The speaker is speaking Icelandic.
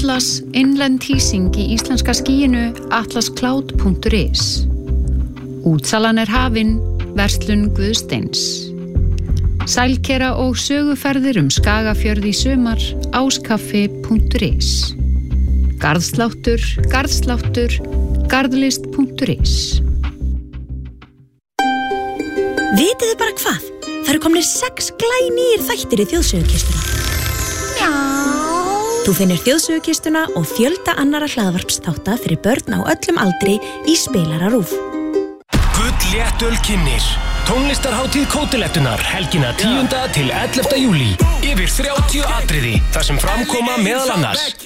Atlas, innlend hýsing í íslenska skýinu atlascloud.is. Útsalan hafin, verslun Guðsteins. Sælkera og söguferðir Skagafjörð í sumar, áskaffi.is. Garðsláttur, garðlist.is. Vitið þið bara hvað? Það eru komnir 6 glænýir þættir í þjóðsögukistuna. Já. Þú finnir þjóðsögukistuna og fjölda annarra hlaðvarpsþátta fyrir börn á öllum aldri í spilara RÚV. Gullléttöl kynnir tónlistarhátíð Kótilettunnar helgina 10. til 11. júlí. Yfir 30 atriði þar sem framkoma meðal annars